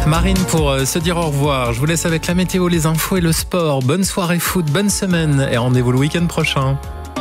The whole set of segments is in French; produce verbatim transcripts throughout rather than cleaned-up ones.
Marine pour se dire au revoir. Je vous laisse avec la météo, les infos et le sport. Bonne soirée foot, bonne semaine et rendez-vous le week-end prochain.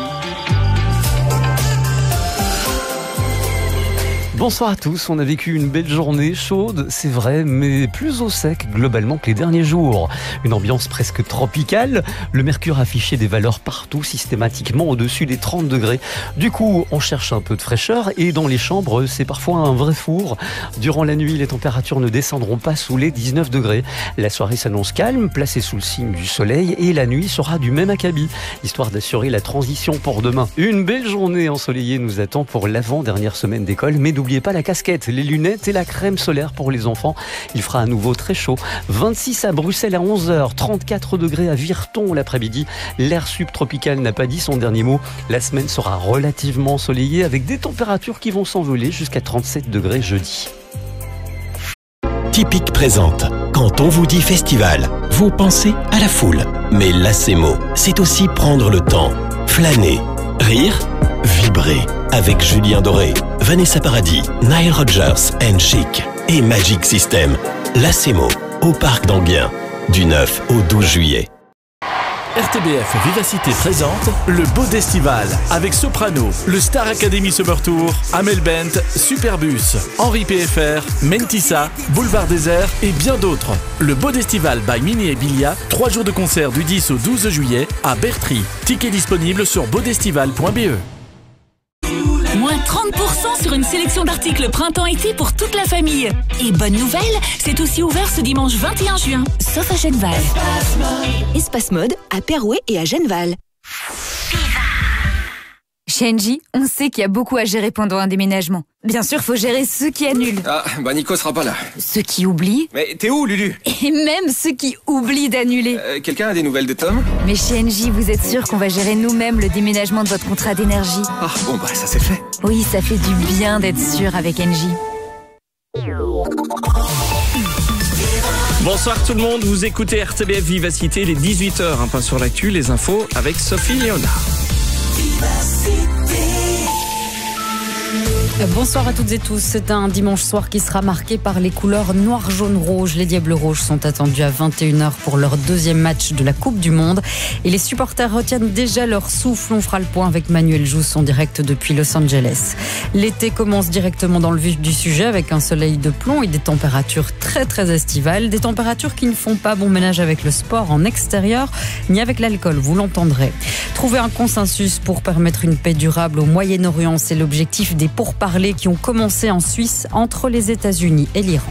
Bonsoir à tous, on a vécu une belle journée chaude, c'est vrai, mais plus au sec globalement que les derniers jours. Une ambiance presque tropicale, le mercure affichait des valeurs partout, systématiquement au-dessus des trente degrés. Du coup, on cherche un peu de fraîcheur et dans les chambres, c'est parfois un vrai four. Durant la nuit, les températures ne descendront pas sous les dix-neuf degrés. La soirée s'annonce calme, placée sous le signe du soleil et la nuit sera du même acabit, histoire d'assurer la transition pour demain. Une belle journée ensoleillée nous attend pour l'avant-dernière semaine d'école, mais n'oubliez pas la casquette, les lunettes et la crème solaire pour les enfants. Il fera à nouveau très chaud. vingt-six à Bruxelles à onze heures, trente-quatre degrés à Virton l'après-midi. L'air subtropical n'a pas dit son dernier mot. La semaine sera relativement ensoleillée avec des températures qui vont s'envoler jusqu'à trente-sept degrés jeudi. Typique présente. Quand on vous dit festival, vous pensez à la foule. Mais l'Acemo, c'est aussi prendre le temps, flâner, rire, vibrer. Avec Julien Doré, Vanessa Paradis, Nile Rodgers and Chic et Magic System. L'Acemo, au Parc d'Enghien, du neuf au douze juillet. R T B F Vivacité présente le Bodestival avec Soprano, le Star Academy Summer Tour, Amel Bent, Superbus, Henri P F R, Mentissa, Boulevard Désert et bien d'autres. Le Bodestival by Mini et Bilia, trois jours de concert du dix au douze juillet à Bertry. Tickets disponibles sur bodestival point b e. Moins trente pour cent sur une sélection d'articles printemps-été pour toute la famille. Et bonne nouvelle, c'est aussi ouvert ce dimanche vingt et un juin, sauf à Genval. Espace Mode, Espace Mode à Perouet et à Genval. Chez Engie, on sait qu'il y a beaucoup à gérer pendant un déménagement. Bien sûr, faut gérer ceux qui annulent. Ah, bah Nico sera pas là. Ceux qui oublient. Mais t'es où, Lulu? Et même ceux qui oublient d'annuler. Euh, quelqu'un a des nouvelles de Tom? Mais chez Engie, vous êtes sûr qu'on va gérer nous-mêmes le déménagement de votre contrat d'énergie? Ah, bon bah ça c'est fait. Oui, ça fait du bien d'être sûr avec Engie. Bonsoir tout le monde, vous écoutez R T B F Vivacité, les dix-huit heures, un point sur l'actu, les infos avec Sophie Léonard. Bonsoir à toutes et tous. C'est un dimanche soir qui sera marqué par les couleurs noir, jaune, rouge. Les Diables Rouges sont attendus à vingt et une heures pour leur deuxième match de la Coupe du Monde. Et les supporters retiennent déjà leur souffle. On fera le point avec Manuel Jousse en direct depuis Los Angeles. L'été commence directement dans le vif du sujet avec un soleil de plomb et des températures très très estivales. Des températures qui ne font pas bon ménage avec le sport en extérieur ni avec l'alcool, vous l'entendrez. Trouver un consensus pour permettre une paix durable au Moyen-Orient, c'est l'objectif des pourparlers qui ont commencé en Suisse entre les États-Unis et l'Iran.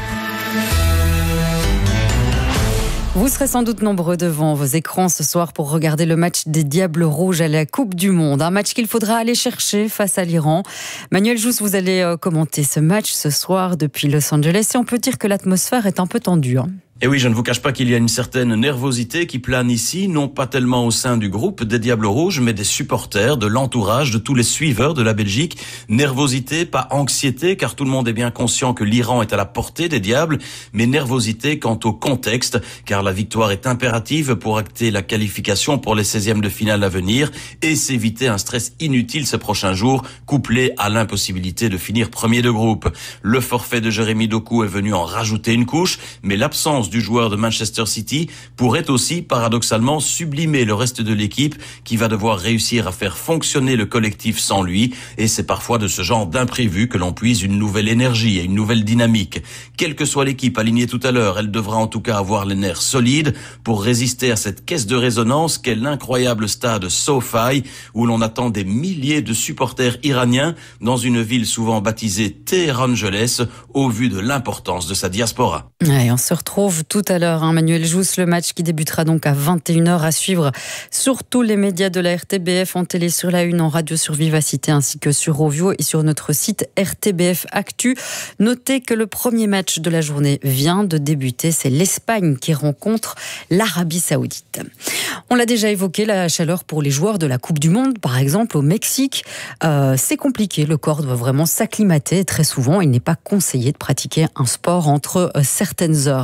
Vous serez sans doute nombreux devant vos écrans ce soir pour regarder le match des Diables Rouges à la Coupe du Monde. Un match qu'il faudra aller chercher face à l'Iran. Manuel Jousse, vous allez commenter ce match ce soir depuis Los Angeles et on peut dire que l'atmosphère est un peu tendue. Hein. Et oui, je ne vous cache pas qu'il y a une certaine nervosité qui plane ici, non pas tellement au sein du groupe des Diables Rouges, mais des supporters, de l'entourage, de tous les suiveurs de la Belgique. Nervosité, pas anxiété, car tout le monde est bien conscient que l'Iran est à la portée des Diables, mais nervosité quant au contexte, car la victoire est impérative pour acter la qualification pour les seizièmes de finale à venir et s'éviter un stress inutile ces prochains jours, couplé à l'impossibilité de finir premier de groupe. Le forfait de Jérémy Doku est venu en rajouter une couche, mais l'absence du joueur de Manchester City pourrait aussi paradoxalement sublimer le reste de l'équipe qui va devoir réussir à faire fonctionner le collectif sans lui, et c'est parfois de ce genre d'imprévu que l'on puise une nouvelle énergie et une nouvelle dynamique. Quelle que soit l'équipe alignée tout à l'heure, elle devra en tout cas avoir les nerfs solides pour résister à cette caisse de résonance qu'est l'incroyable stade SoFi où l'on attend des milliers de supporters iraniens dans une ville souvent baptisée Téhéran-Angeles au vu de l'importance de sa diaspora. Ouais, on se retrouve tout à l'heure, hein, Manuel Jousse, le match qui débutera donc à vingt et une heures à suivre sur tous les médias de la R T B F, en télé sur la une, en radio sur Vivacité ainsi que sur Rovio et sur notre site R T B F Actu. Notez que le premier match de la journée vient de débuter, c'est l'Espagne qui rencontre l'Arabie Saoudite. On l'a déjà évoqué, la chaleur pour les joueurs de la Coupe du Monde, par exemple au Mexique, euh, c'est compliqué, le corps doit vraiment s'acclimater. Très souvent, il n'est pas conseillé de pratiquer un sport entre euh, certaines heures.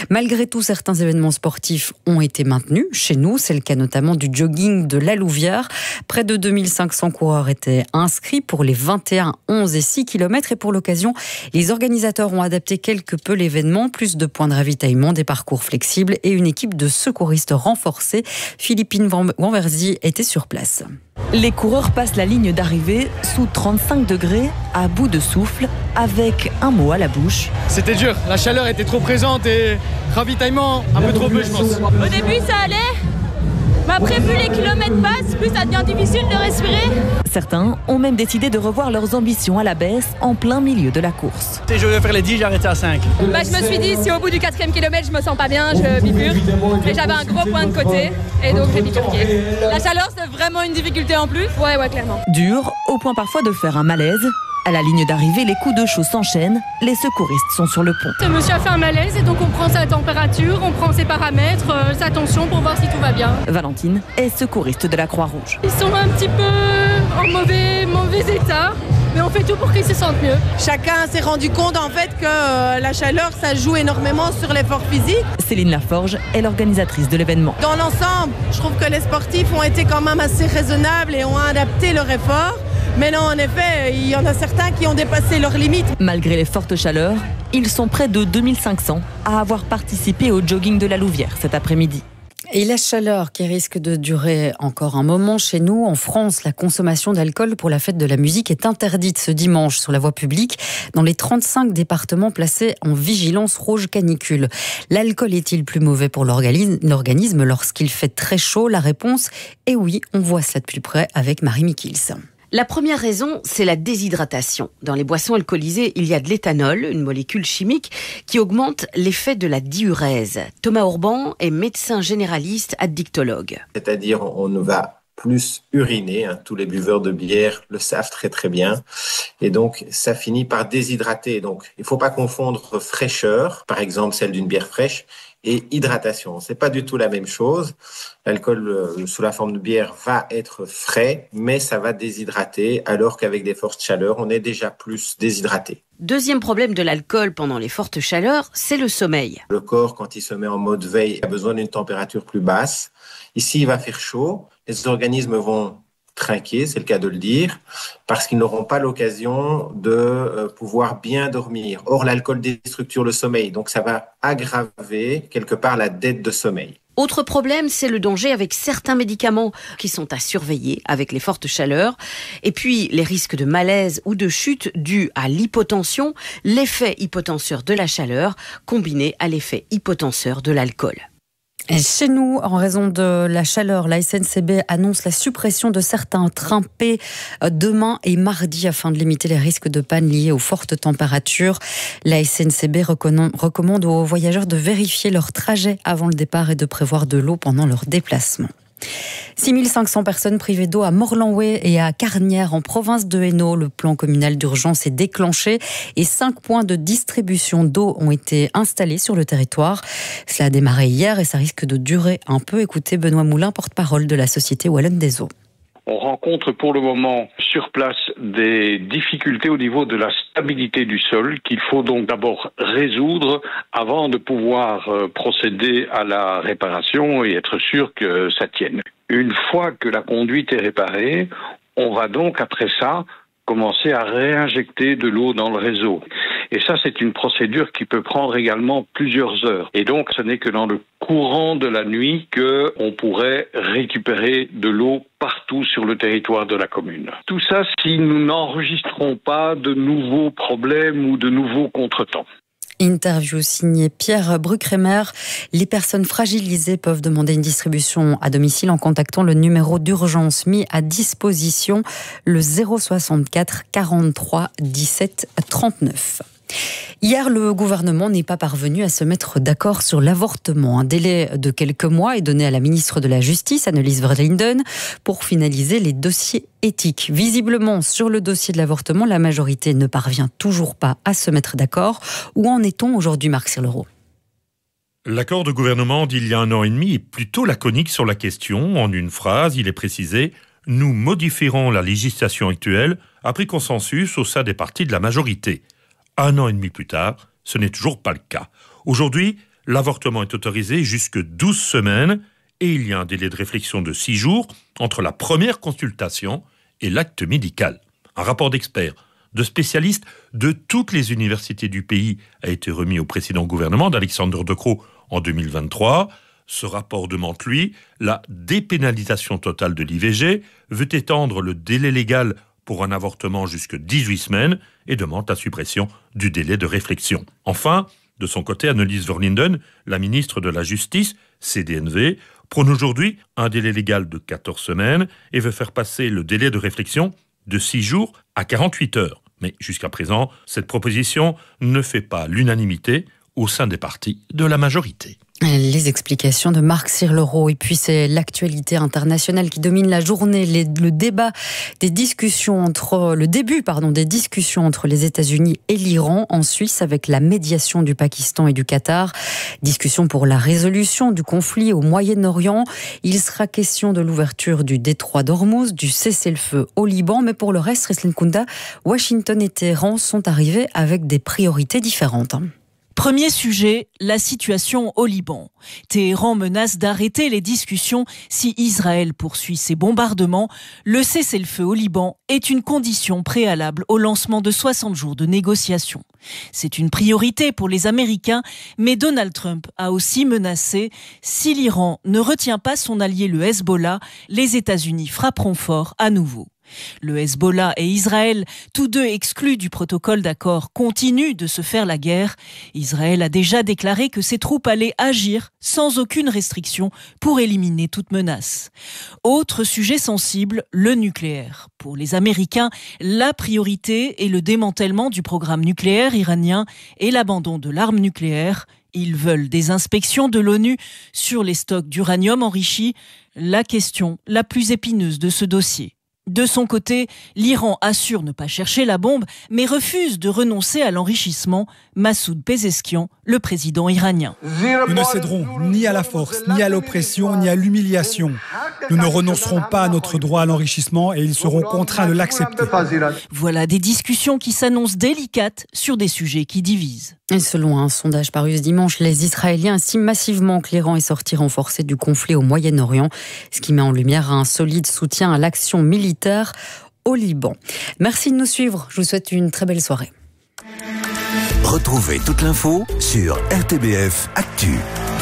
Malgré tout, certains événements sportifs ont été maintenus. Chez nous, c'est le cas notamment du jogging de la Louvière. Près de deux mille cinq cents coureurs étaient inscrits pour les vingt et un, onze et six kilomètres. Et pour l'occasion, les organisateurs ont adapté quelque peu l'événement. Plus de points de ravitaillement, des parcours flexibles et une équipe de secouristes renforcée. Philippine Wanverzi était sur place. Les coureurs passent la ligne d'arrivée sous trente-cinq degrés, à bout de souffle, avec un mot à la bouche. C'était dur, la chaleur était trop présente et ravitaillement un peu trop peu, je pense. Au début ça allait, mais après plus les kilomètres passent, plus ça devient difficile de respirer. Certains ont même décidé de revoir leurs ambitions à la baisse en plein milieu de la course. Je voulais faire les dix, j'ai arrêté à cinq. Bah, je me suis dit, si au bout du quatrième kilomètre je me sens pas bien, je bifurque. Et j'avais un gros point de côté, et donc j'ai bifurqué. La chaleur c'est vraiment une difficulté en plus. Ouais, ouais, clairement. Dur, au point parfois de faire un malaise. À la ligne d'arrivée, les coups de chaud s'enchaînent. Les secouristes sont sur le pont. Ce monsieur a fait un malaise et donc on prend sa température, on prend ses paramètres, euh, sa tension pour voir si tout va bien. Valentine est secouriste de la Croix-Rouge. Ils sont un petit peu en mauvais, mauvais état, mais on fait tout pour qu'ils se sentent mieux. Chacun s'est rendu compte en fait que euh, la chaleur, ça joue énormément sur l'effort physique. Céline Laforge est l'organisatrice de l'événement. Dans l'ensemble, je trouve que les sportifs ont été quand même assez raisonnables et ont adapté leur effort. Mais non, en effet, il y en a certains qui ont dépassé leurs limites. Malgré les fortes chaleurs, ils sont près de deux mille cinq cents à avoir participé au jogging de la Louvière cet après-midi. Et la chaleur qui risque de durer encore un moment chez nous. En France, la consommation d'alcool pour la fête de la musique est interdite ce dimanche sur la voie publique dans les trente-cinq départements placés en vigilance rouge canicule. L'alcool est-il plus mauvais pour l'organisme lorsqu'il fait très chaud? La réponse est oui. On voit cela de plus près avec Marie Mikils. La première raison, c'est la déshydratation. Dans les boissons alcoolisées, il y a de l'éthanol, une molécule chimique qui augmente l'effet de la diurèse. Thomas Orban est médecin généraliste addictologue. C'est-à-dire, on ne va plus uriner, hein. Tous les buveurs de bière le savent très très bien, et donc ça finit par déshydrater. Donc il ne faut pas confondre fraîcheur, par exemple celle d'une bière fraîche, et hydratation. C'est pas du tout la même chose. L'alcool euh, sous la forme de bière va être frais, mais ça va déshydrater, alors qu'avec des fortes chaleurs, on est déjà plus déshydraté. Deuxième problème de l'alcool pendant les fortes chaleurs, c'est le sommeil. Le corps, quand il se met en mode veille, a besoin d'une température plus basse. Ici, il va faire chaud, les organismes vont trinquer, c'est le cas de le dire, parce qu'ils n'auront pas l'occasion de euh, pouvoir bien dormir. Or, l'alcool déstructure le sommeil, donc ça va aggraver quelque part la dette de sommeil. Autre problème, c'est le danger avec certains médicaments qui sont à surveiller avec les fortes chaleurs. Et puis, les risques de malaise ou de chute dus à l'hypotension, l'effet hypotenseur de la chaleur combiné à l'effet hypotenseur de l'alcool. Et chez nous, en raison de la chaleur, la S N C B annonce la suppression de certains trains P demain et mardi afin de limiter les risques de panne liés aux fortes températures. La S N C B recommande aux voyageurs de vérifier leur trajet avant le départ et de prévoir de l'eau pendant leur déplacement. six mille cinq cents personnes privées d'eau à Morlanway et à Carnières en province de Hainaut. Le plan communal d'urgence est déclenché et cinq points de distribution d'eau ont été installés sur le territoire. Cela a démarré hier et ça risque de durer un peu. Écoutez Benoît Moulin, porte-parole de la Société Wallonne des Eaux. On rencontre pour le moment sur place des difficultés au niveau de la stabilité du sol qu'il faut donc d'abord résoudre avant de pouvoir procéder à la réparation et être sûr que ça tienne. Une fois que la conduite est réparée, on va donc après ça commencer à réinjecter de l'eau dans le réseau. Et ça, c'est une procédure qui peut prendre également plusieurs heures. Et donc, ce n'est que dans le courant de la nuit qu'on pourrait récupérer de l'eau partout sur le territoire de la commune. Tout ça, si nous n'enregistrons pas de nouveaux problèmes ou de nouveaux contretemps. Interview signée Pierre Bruckremer. Les personnes fragilisées peuvent demander une distribution à domicile en contactant le numéro d'urgence mis à disposition, le zéro soixante-quatre quarante-trois dix-sept trente-neuf. Hier, le gouvernement n'est pas parvenu à se mettre d'accord sur l'avortement. Un délai de quelques mois est donné à la ministre de la Justice, Annelies Verlinden, pour finaliser les dossiers éthiques. Visiblement, sur le dossier de l'avortement, la majorité ne parvient toujours pas à se mettre d'accord. Où en est-on aujourd'hui, Marc Sirleroux ? L'accord de gouvernement d'il y a un an et demi est plutôt laconique sur la question. En une phrase, il est précisé « Nous modifierons la législation actuelle après consensus au sein des partis de la majorité ». Un an et demi plus tard, ce n'est toujours pas le cas. Aujourd'hui, L'avortement est autorisé jusque douze semaines et il y a un délai de réflexion de six jours entre la première consultation et l'acte médical. Un rapport d'experts, de spécialistes de toutes les universités du pays a été remis au précédent gouvernement d'Alexander De Croo en deux mille vingt-trois. Ce rapport demande, lui, la dépénalisation totale de l'I V G, veut étendre le délai légal pour un avortement jusque dix-huit semaines et demande la suppression du délai de réflexion. Enfin, de son côté, Annelies Verlinden, la ministre de la Justice, C D N V, prône aujourd'hui un délai légal de quatorze semaines et veut faire passer le délai de réflexion de six jours à quarante-huit heures. Mais jusqu'à présent, cette proposition ne fait pas l'unanimité au sein des partis de la majorité. Les explications de Marc Sirlereau. Et puis c'est l'actualité internationale qui domine la journée. Les, le débat des discussions entre le début, pardon, des discussions entre les États-Unis et l'Iran en Suisse avec la médiation du Pakistan et du Qatar. Discussion pour la résolution du conflit au Moyen-Orient. Il sera question de l'ouverture du détroit d'Ormuz, du cessez-le-feu au Liban. Mais pour le reste, Resline Kounda, Washington et Téhéran sont arrivés avec des priorités différentes. Premier sujet, la situation au Liban. Téhéran menace d'arrêter les discussions si Israël poursuit ses bombardements. Le cessez-le-feu au Liban est une condition préalable au lancement de soixante jours de négociations. C'est une priorité pour les Américains, mais Donald Trump a aussi menacé « Si l'Iran ne retient pas son allié le Hezbollah, les États-Unis frapperont fort à nouveau ». Le Hezbollah et Israël, tous deux exclus du protocole d'accord, continuent de se faire la guerre. Israël a déjà déclaré que ses troupes allaient agir sans aucune restriction pour éliminer toute menace. Autre sujet sensible, le nucléaire. Pour les Américains, la priorité est le démantèlement du programme nucléaire iranien et l'abandon de l'arme nucléaire. Ils veulent des inspections de l'ONU sur les stocks d'uranium enrichi, la question la plus épineuse de ce dossier. De son côté, l'Iran assure ne pas chercher la bombe, mais refuse de renoncer à l'enrichissement. Massoud Pezeshkian, le président iranien. Nous ne céderons ni à la force, ni à l'oppression, ni à l'humiliation. Nous ne renoncerons pas à notre droit à l'enrichissement et ils seront contraints de l'accepter. Voilà des discussions qui s'annoncent délicates sur des sujets qui divisent. Et selon un sondage paru ce dimanche, les Israéliens estiment massivement que l'Iran est sorti renforcé du conflit au Moyen-Orient, ce qui met en lumière un solide soutien à l'action militaire au Liban. Merci de nous suivre. Je vous souhaite une très belle soirée. Retrouvez toute l'info sur R T B F Actu.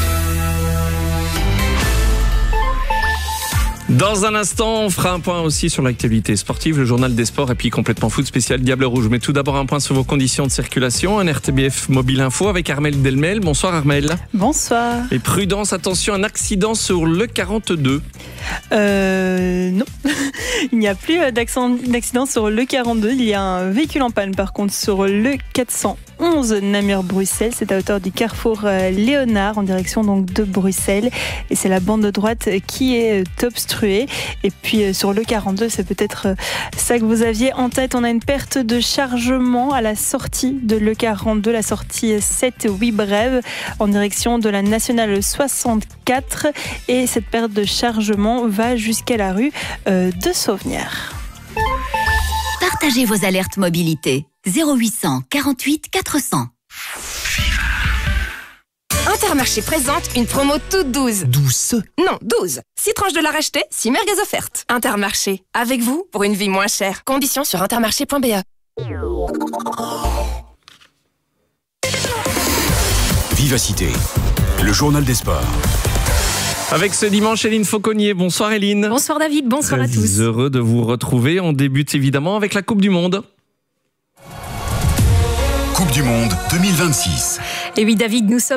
Dans un instant, on fera un point aussi sur l'actualité sportive, le journal des sports et puis complètement foot spécial Diable Rouge. Mais tout d'abord un point sur vos conditions de circulation. Un R T B F Mobile Info avec Armelle Delmel. Bonsoir Armelle. Bonsoir. Et prudence, attention, un accident sur le quarante-deux. Euh, non, il n'y a plus d'accident sur le quarante-deux. Il y a un véhicule en panne par contre sur le quatre cent onze Namur-Bruxelles. C'est à hauteur du carrefour Léonard en direction donc de Bruxelles. Et c'est la bande de droite qui est obstruée. Et puis sur le quarante-deux, c'est peut-être ça que vous aviez en tête. On a une perte de chargement à la sortie de l'E quarante-deux, la sortie sept huit Brève en direction de la nationale soixante-quatre. Et cette perte de chargement va jusqu'à la rue euh, de Sauvenière. Partagez vos alertes mobilité. zéro huit cent quarante-huit quatre cents. Intermarché présente une promo toute douze. Douce? Non, douze. six tranches de la racheter, six merguez offertes. Intermarché, avec vous pour une vie moins chère. Conditions sur intermarché point b e. Vivacité, le journal des sports. Avec ce dimanche, Éline Fauconnier. Bonsoir Éline. Bonsoir David, bonsoir Très à tous. Heureux de vous retrouver. On débute évidemment avec la Coupe du Monde. Coupe du Monde deux mille vingt-six. Et oui David, nous sommes